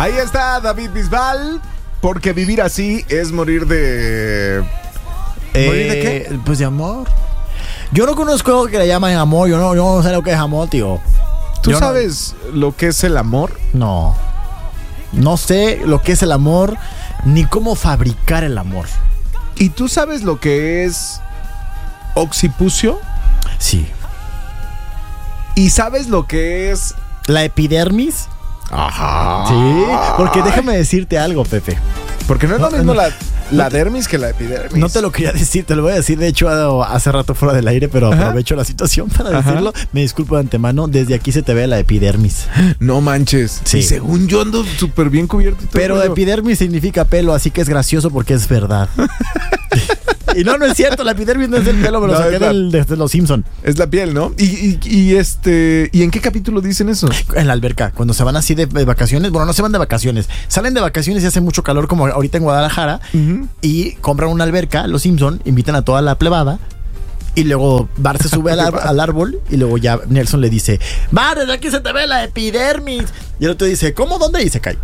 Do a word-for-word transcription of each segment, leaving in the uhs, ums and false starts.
Ahí está David Bisbal, porque vivir así es morir de... Eh, ¿Morir de qué? Pues de amor. Yo no conozco algo que le llaman amor. Yo no, yo no sé lo que es amor, tío. ¿Tú Yo sabes no... lo que es el amor? No. No sé lo que es el amor, ni cómo fabricar el amor. ¿Y tú sabes lo que es occipucio? Sí. ¿Y sabes lo que es ¿La epidermis? Ajá. Sí, porque déjame decirte algo, Pepe. Porque no es lo No, mismo no, la, la no te, dermis que la epidermis. No te lo quería decir, te lo voy a decir de hecho hace rato fuera del aire, pero Ajá. aprovecho la situación para Ajá. decirlo. Me disculpo de antemano, desde aquí se te ve la epidermis. No manches. Sí. Y según yo ando súper bien cubierto. Y todo Pero el rollo. epidermis significa pelo, así que es gracioso porque es verdad. Y no, no es cierto, la epidermis no es el pelo, me lo No, saqué es la- del- desde los Simpson. Es la piel, ¿no? Y, y, y este. ¿Y en qué capítulo dicen eso? En la alberca, cuando se van así de, de vacaciones, bueno, no se van de vacaciones, salen de vacaciones y hace mucho calor como ahorita en Guadalajara, Uh-huh. y compran una alberca, los Simpson, invitan a toda la plebada, y luego Bart se sube al, ar- al árbol, y luego ya Nelson le dice, Bart, desde aquí se te ve la epidermis. Y el otro dice, ¿cómo? ¿Dónde? Y se cae.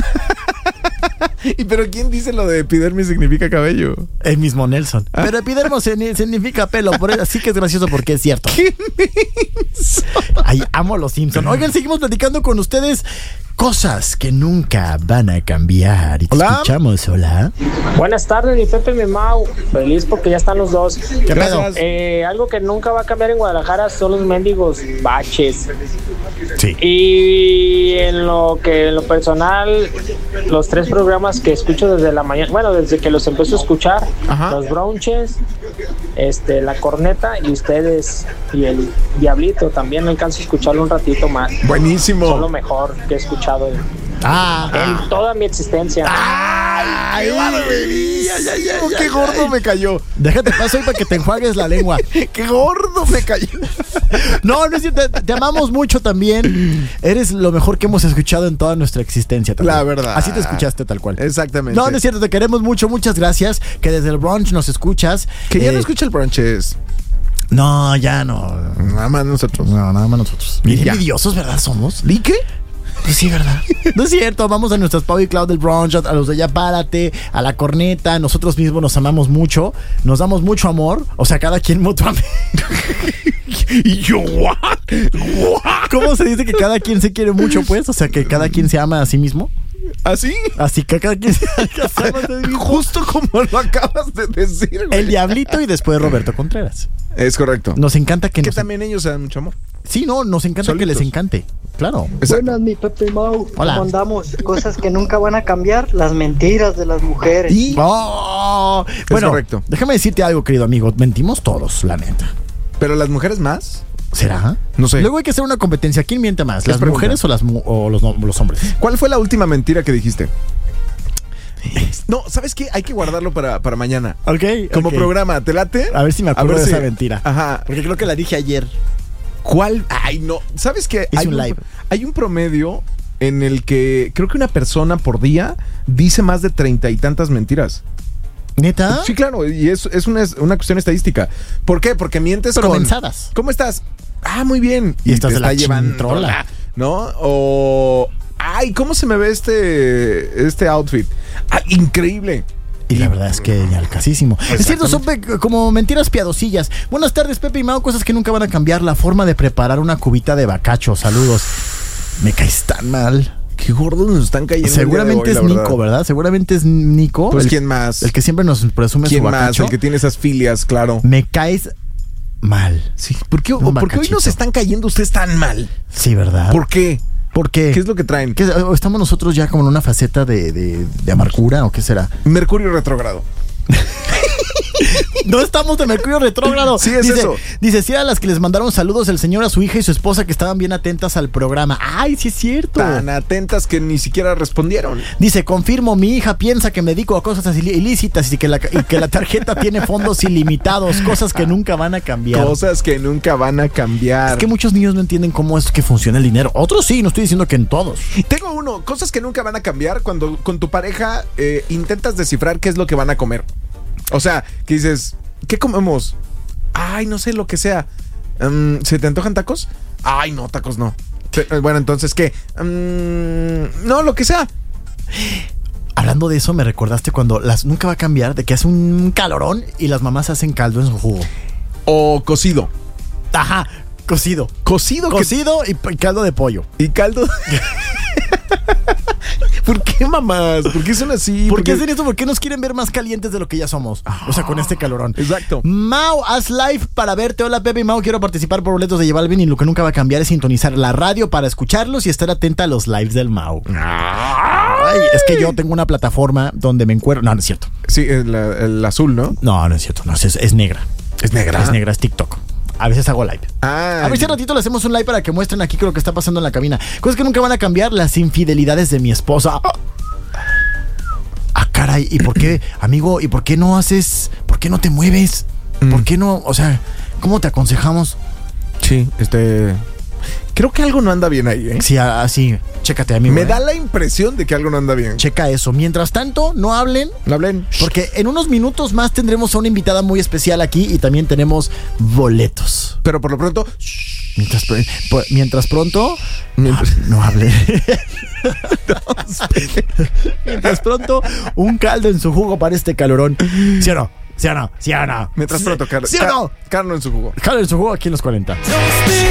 ¿Y pero quién dice lo de epidermis significa cabello? El mismo Nelson. Pero epidermos signi- significa pelo, por eso, así que es gracioso porque es cierto. ¿Qué menso? Ay, amo los Simpson. Oigan, seguimos platicando con ustedes cosas que nunca van a cambiar. Y te Hola. escuchamos, hola. Buenas tardes, mi Pepe, mi Mau. Feliz porque ya están los dos. ¿Qué pedo? Gracias. Eh, algo que nunca va a cambiar en Guadalajara son los mendigos baches. Sí. Y en lo que en lo personal, los tres programas que escucho desde la mañana, bueno, desde que los empiezo a escuchar, Ajá. los Bronches, este, la Corneta y ustedes y el Diablito, también alcanzo a escucharlo un ratito más. Buenísimo. Son lo mejor que he escuchado en, Ah, en toda mi existencia. ay, barbaridad! ya, ya, Oh, ya, ¡Qué ya. gordo me cayó! Déjate paso ahí para que te enjuagues la lengua. ¡Qué gordo me cayó! No, no es cierto, te, te amamos mucho también. Eres lo mejor que hemos escuchado en toda nuestra existencia también. La verdad. Así te escuchaste tal cual. Exactamente. No, no es cierto, te queremos mucho, muchas gracias. Que desde el brunch nos escuchas. Que ya Eh, no escucha el brunches. No, ya no. Nada más nosotros. No, nada más nosotros. Y Bien ya. envidiosos, ¿verdad? Somos. ¿Y qué? Pues sí, ¿verdad? No es cierto, vamos a nuestras Pau y Cloud del brunch, a los de Ya Párate, a la Corneta, nosotros mismos nos amamos mucho, nos damos mucho amor, o sea, cada quien mutuamente. ¿Y yo what? What? ¿Cómo se dice que cada quien se quiere mucho, pues? O sea, que cada quien se ama a sí mismo. ¿Así? Así que cada quien se ama a sí mismo. Justo como lo acabas de decir, güey. El Diablito y después Roberto Contreras. Es correcto. Nos encanta que Que nos... también ellos se dan mucho amor. Sí, no, nos encanta que Solitos. les encante. Claro. Exacto. Buenas, mi Pepe y Mau. Hola. ¿Cómo andamos? Cosas que nunca van a cambiar, las mentiras de las mujeres. Y Oh, bueno, correcto. déjame decirte algo, querido amigo. Mentimos todos, la neta. pero las mujeres más. ¿Será? No sé. Luego hay que hacer una competencia. ¿Quién miente más? Es ¿Las pregunta. mujeres o, las mu- o los, no- los hombres? ¿Cuál fue la última mentira que dijiste? No, ¿sabes qué? Hay que guardarlo para, para mañana. Ok. Como ok. programa, ¿te late? A ver si me A acuerdo ver de si- esa mentira. Ajá. Porque creo que la dije ayer. ¿Cuál? Ay, no. ¿Sabes qué? Hice Hay un live. Hay un promedio en el que creo que una persona por día dice más de treinta y tantas mentiras. ¿Neta? Sí, claro, y es, es una, es una cuestión estadística. ¿Por qué? Porque mientes Pero con... mensadas. ¿Cómo estás? Ah, muy bien. Y estás te de la está llevando, chintrola. ¿no? O... Ay, ¿cómo se me ve este, este outfit? Ah, increíble. Y la verdad es que genialcasísimo. Es cierto, son pe- como mentiras piadosillas. Buenas tardes, Pepe y Mau. Cosas que nunca van a cambiar. La forma de preparar una cubita de bacacho. Saludos. Me caes tan mal. Qué gordos nos están cayendo. el día de Seguramente hoy, es la Nico, ¿verdad? Seguramente es Nico. Pues el, ¿quién más? el que siempre nos presume ¿Quién su más? bacacho. El que tiene esas filias, claro. Me caes mal. Sí, ¿por qué, Un ¿por qué hoy bacachito. nos están cayendo ustedes tan mal? Sí, ¿verdad? ¿Por qué? ¿Por qué? ¿Qué es lo que traen? ¿Qué- o ¿Estamos nosotros ya como en una faceta de, de, de amargura o qué será? Mercurio retrógrado. No estamos de Mercurio retrógrado. Sí, es dice, eso. Dice, sí, a las que les mandaron saludos el señor a su hija y su esposa que estaban bien atentas al programa. Ay, sí es cierto. Tan atentas que ni siquiera respondieron. Dice, confirmo, mi hija piensa que me dedico a cosas ilí- ilícitas y que, la, y que la tarjeta tiene fondos ilimitados, cosas que nunca van a cambiar. Cosas que nunca van a cambiar. Es que muchos niños no entienden cómo es que funciona el dinero. Otros sí, no estoy diciendo que en todos. Tengo uno, cosas que nunca van a cambiar cuando con tu pareja eh, intentas descifrar qué es lo que van a comer. O sea, que dices, ¿qué comemos? Ay, no sé, lo que sea. Um, ¿Se te antojan tacos? Ay, no, tacos no. Pe- Bueno, entonces, ¿qué? Um, no, lo que sea. Hablando de eso, me recordaste cuando las nunca va a cambiar de que hace un calorón y las mamás hacen caldo en su jugo. O cocido. Ajá, cocido. Cocido. que- Cocido y, y caldo de pollo. Y caldo. ¿Por qué, mamás? ¿Por qué son así? ¿Por qué Porque- hacen esto? ¿Por qué nos quieren ver más calientes de lo que ya somos? O sea, con este calorón. Exacto. Mau, haz live para verte. Hola, Pepe y Mau. Quiero participar por boletos de J Balvin y lo que nunca va a cambiar es sintonizar la radio para escucharlos y estar atenta a los lives del Mau. Ay, es que yo tengo una plataforma donde me encuentro. No, no es cierto. Sí, el, el azul, ¿no? No, no es cierto. No, es, es negra. Es negra. Es negra, es TikTok. A veces hago live. Ah, A ver si al ratito le hacemos un live para que muestren aquí lo que está pasando en la cabina. Cosas que nunca van a cambiar, las infidelidades de mi esposa. Ah, caray, ¿y por qué, amigo? ¿Y por qué no haces? ¿Por qué no te mueves? ¿Por Mm. qué no? O sea, ¿cómo te aconsejamos? sí, este. Creo que algo no anda bien ahí, ¿eh? Sí, así, chécate, amigo. Me ¿eh? da la impresión de que algo no anda bien. Checa eso. Mientras tanto, no hablen. No hablen. Porque en unos minutos más tendremos a una invitada muy especial aquí y también tenemos boletos. Pero por lo pronto. Mientras, pr- pr- mientras pronto, Mientras- no hable. Mientras pronto, un caldo en su jugo para este calorón. ¿Sí o no? ¿Sí o no? ¿Sí o no? Mientras ¿Sí- pronto, Carlos. ¿Sí o no? Carlos en su jugo. Caldo en su jugo aquí en los cuarenta.